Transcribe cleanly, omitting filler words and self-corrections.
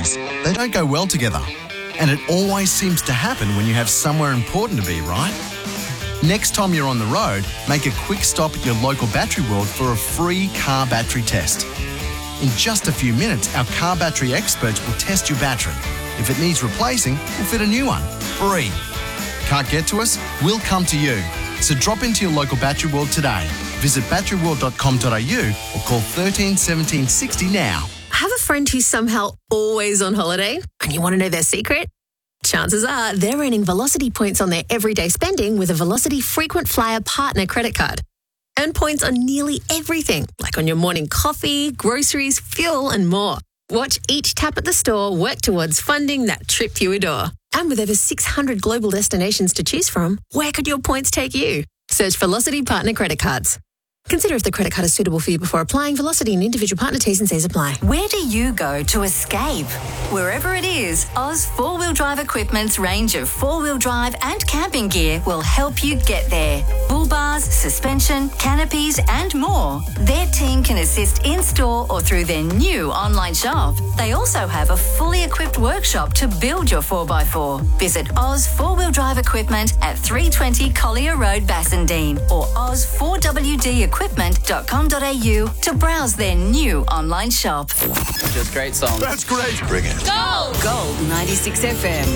batteries. They don't go well together. And it always seems to happen when you have somewhere important to be, right? Next time you're on the road, make a quick stop at your local Battery World for a free car battery test. In just a few minutes, our car battery experts will test your battery. If it needs replacing, we'll fit a new one, free. Can't get to us? We'll come to you. So drop into your local Battery World today. Visit batteryworld.com.au or call 13 17 60 now. Have a friend who's somehow always on holiday and you want to know their secret? Chances are they're earning Velocity points on their everyday spending with a Velocity Frequent Flyer Partner credit card. Earn points on nearly everything, like on your morning coffee, groceries, fuel and more. Watch each tap at the store work towards funding that trip you adore. And with over 600 global destinations to choose from, where could your points take you? Search Velocity Partner Credit Cards. Consider if the credit card is suitable for you before applying. Velocity and individual partner T's and C's apply. Where do you go to escape? Wherever it is, Oz 4-Wheel Drive Equipment's range of 4-wheel drive and camping gear will help you get there. Bull bars, suspension, canopies and more. Their team can assist in-store or through their new online shop. They also have a fully equipped workshop to build your 4x4. Visit Oz 4-Wheel Drive Equipment at 320 Collier Road, Bassendean or oz4wdequipment.com.au to browse their new online shop. Just great song. That's great. Bring it. Gold 96 FM.